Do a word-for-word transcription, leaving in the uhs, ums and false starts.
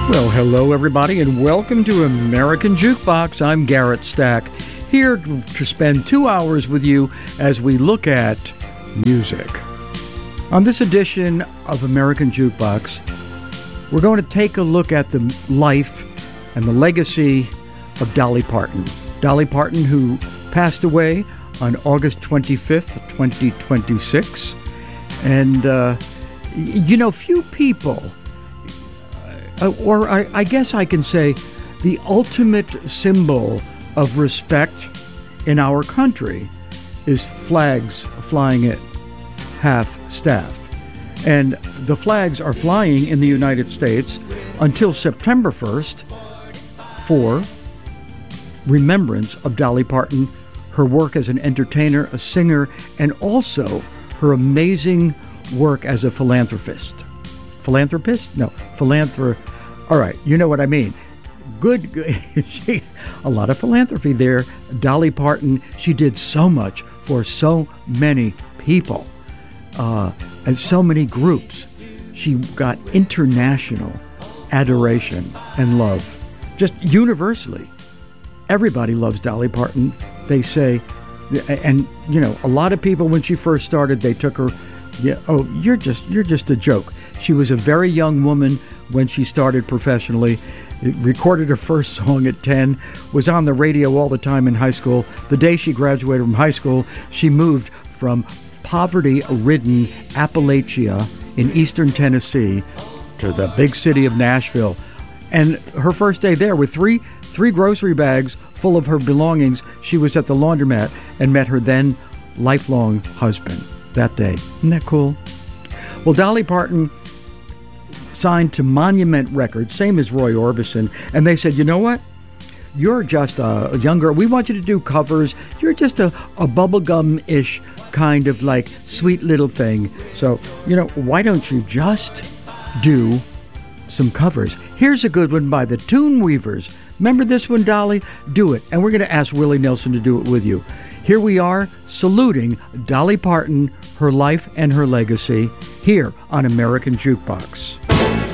Well, hello, everybody, and welcome to American Jukebox. I'm Garrett Stack, here to spend two hours with you as we look at music. On this edition of American Jukebox, we're going to take a look at the life and the legacy of Dolly Parton. Dolly Parton, who passed away on August twenty-fifth, twenty twenty-six. And, uh, you know, few people... Uh, or I, I guess I can say the ultimate symbol of respect in our country is flags flying at half-staff. And the flags are flying in the United States until September first for remembrance of Dolly Parton, her work as an entertainer, a singer, and also her amazing work as a philanthropist. Philanthropist? No, philanthrop. All right, you know what I mean. Good, good. She, a lot of philanthropy there. Dolly Parton, she did so much for so many people uh, and so many groups. She got international adoration and love, just universally. Everybody loves Dolly Parton, they say. And, you know, a lot of people, when she first started, they took her, yeah, oh, you're just you're just a joke. She was a very young woman when she started professionally, recorded her first song at ten, was on the radio all the time in high school. The day she graduated from high school, she moved from poverty-ridden Appalachia in eastern Tennessee to the big city of Nashville. And her first day there, with three three grocery bags full of her belongings, she was at the laundromat and met her then lifelong husband that day. Isn't that cool? Well, Dolly Parton signed to Monument Records, same as Roy Orbison, and they said, you know what? You're just a young girl. We want you to do covers. You're just a, a bubblegum-ish kind of like sweet little thing. So, you know, why don't you just do some covers? Here's a good one by the Tune Weavers. Remember this one, Dolly? Do it. And we're going to ask Willie Nelson to do it with you. Here we are saluting Dolly Parton, her life and her legacy, here on American Jukebox.